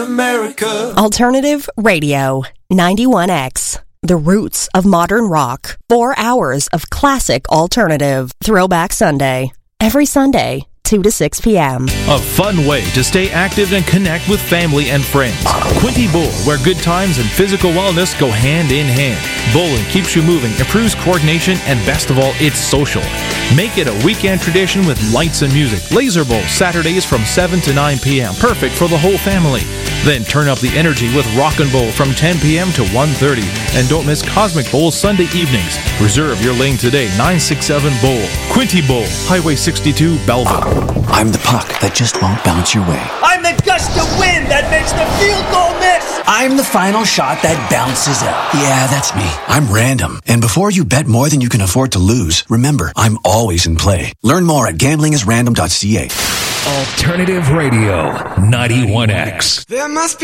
America. Alternative Radio, 91X. The roots of modern rock. 4 hours of classic alternative. Throwback Sunday. Every Sunday, 2 to 6 p.m. A fun way to stay active and connect with family and friends. Quinty Bowl, where good times and physical wellness go hand in hand. Bowling keeps you moving, improves coordination, and best of all, it's social. Make it a weekend tradition with lights and music. Laser Bowl, Saturdays from 7 to 9 p.m. Perfect for the whole family. Then turn up the energy with Rockin' Bowl from 10 p.m. to 1:30. And don't miss Cosmic Bowl Sunday evenings. Reserve your lane today, 967 Bowl. Quinty Bowl, Highway 62, Belleville. I'm the puck that just won't bounce your way. I'm the gust of wind that makes the field goal miss. I'm the final shot that bounces out. Yeah, that's me. I'm random. And before you bet more than you can afford to lose, remember, I'm always in play. Learn more at gamblingisrandom.ca. Alternative Radio, 91X. There must be